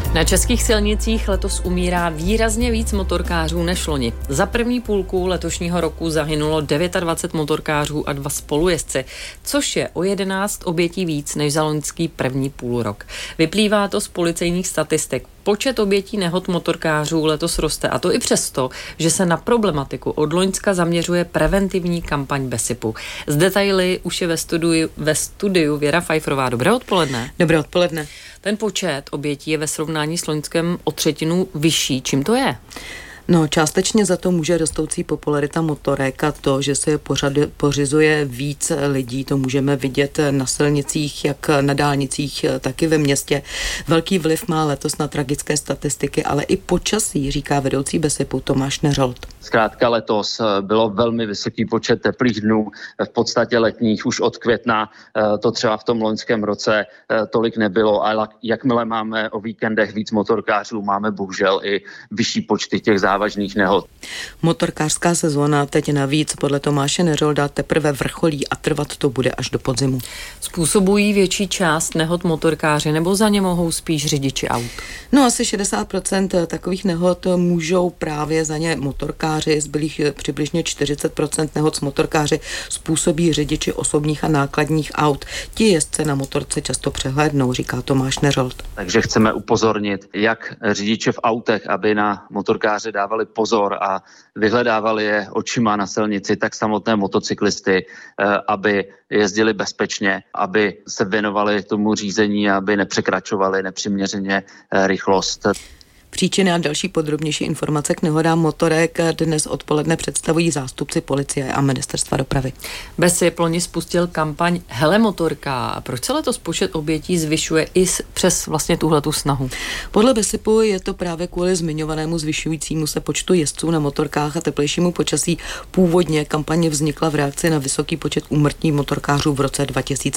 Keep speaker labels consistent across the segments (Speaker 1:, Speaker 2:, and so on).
Speaker 1: Na českých silnicích letos umírá výrazně víc motorkářů než loni. Za první půlku letošního roku zahynulo 29 motorkářů a 2 spolujezdci, což je o 11 obětí víc než za loňský první půlrok. Vyplývá to z policejních statistik. Počet obětí nehod motorkářů letos roste, a to i přesto, že se na problematiku od loňska zaměřuje preventivní kampaň BESIPu. Z detaily už je ve studiu Věra Pfeifferová. Dobré odpoledne.
Speaker 2: Dobré odpoledne.
Speaker 1: Ten počet obětí je ve srovnání s loňskem o 1/3 vyšší. Čím to je?
Speaker 2: No, částečně za to může rostoucí popularita motorek a to, že se pořizuje víc lidí, to můžeme vidět na silnicích, jak na dálnicích, tak i ve městě. Velký vliv má letos na tragické statistiky, ale i počasí, říká vedoucí BESIPu Tomáš Neřolt.
Speaker 3: Zkrátka letos bylo velmi vysoký počet teplých dnů, v podstatě letních už od května, to třeba v tom loňském roce tolik nebylo, ale jakmile máme o víkendech víc motorkářů, máme bohužel i vyšší počty těch závažných nehod.
Speaker 2: Motorkářská sezóna teď navíc podle Tomáše Neřolda teprve vrcholí a trvat to bude až do podzimu.
Speaker 1: Způsobují větší část nehod motorkáři nebo za ně mohou spíš řidiči aut?
Speaker 2: No, asi 60% takových nehod můžou právě za ně motorkáři, zbylých přibližně 40% nehod s motorkáři způsobí řidiči osobních a nákladních aut. Ti jezdce na motorce často přehlédnou, říká Tomáš Neřold.
Speaker 3: Takže chceme upozornit jak řidiče v autech, aby na motorkáře dávali pozor a vyhledávali je očima na silnici, tak samotné motocyklisty, aby jezdili bezpečně, aby se věnovali tomu řízení, aby nepřekračovali nepřiměřeně rychlost.
Speaker 2: Příčiny a další podrobnější informace k nehodám motorek dnes odpoledne představují zástupci policie a ministerstva dopravy.
Speaker 1: BESIP loni spustil kampaň Hele motorka. Proč se letos počet obětí zvyšuje i přes vlastně tuhletu snahu?
Speaker 2: Podle BESIPu je to právě kvůli zmiňovanému zvyšujícímu se počtu jezdců na motorkách a teplejšímu počasí. Původně kampaně vznikla v reakci na vysoký počet úmrtí motorkářů v roce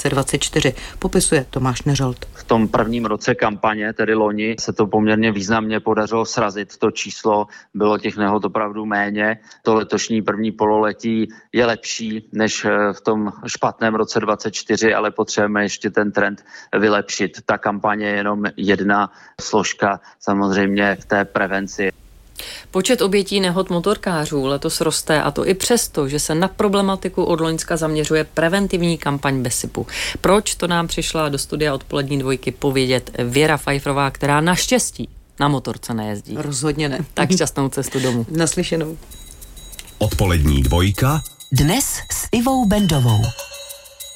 Speaker 2: 2024. Popisuje Tomáš Neřold.
Speaker 3: V tom prvním roce kampaně, tedy loni, se to poměrně významně podařilo srazit to číslo, bylo těch nehod opravdu méně. To letošní první pololetí je lepší než v tom špatném roce 2024, ale potřebujeme ještě ten trend vylepšit. Ta kampaně je jenom jedna složka samozřejmě v té prevenci.
Speaker 1: Počet obětí nehod motorkářů letos roste, a to i přesto, že se na problematiku od loňska zaměřuje preventivní kampaň BESIPu. Proč, to nám přišla do studia Odpolední dvojky povědět Věra Pfeifferová, která naštěstí na motorce nejezdí.
Speaker 2: Rozhodně ne.
Speaker 1: Tak šťastnou cestu domů.
Speaker 2: Naslyšenou.
Speaker 4: Odpolední dvojka.
Speaker 5: Dnes s Ivou Bendovou.